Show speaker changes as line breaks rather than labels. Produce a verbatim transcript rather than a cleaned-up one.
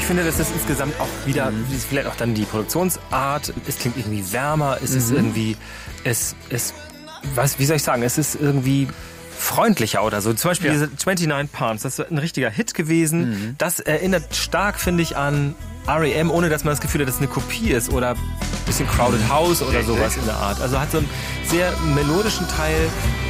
finde, dass das insgesamt auch wieder, mhm. vielleicht auch dann die Produktionsart, es klingt irgendwie wärmer, es mhm. ist irgendwie, es, es, was, wie soll ich sagen, es ist irgendwie freundlicher oder so. Zum Beispiel ja. diese neunundzwanzig Pounds, das ist ein richtiger Hit gewesen. Mhm. Das erinnert stark, finde ich, an R E M, ohne dass man das Gefühl hat, dass es eine Kopie ist oder ein bisschen Crowded House oder sowas in der Art. Also hat so einen sehr melodischen Teil,